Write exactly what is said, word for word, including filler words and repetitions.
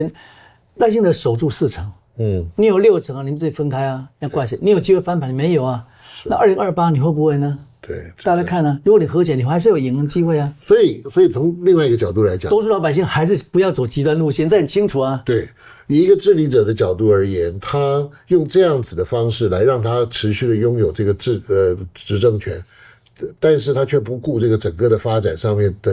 赖清德守住四成，嗯，你有六成啊，你们自己分开啊，要怪谁？你有机会翻盘，你没有啊？那二零二八你会不会呢？ 对， 大家看啊，如果你和解，你还是有赢的机会啊。 所以，所以从另外一个角度来讲， 多数老百姓还是不要走极端路线，这很清楚啊。 对，以一个治理者的角度而言，他用这样子的方式来让他持续的拥有这个治呃执政权，但是他却不顾这个整个的发展上面的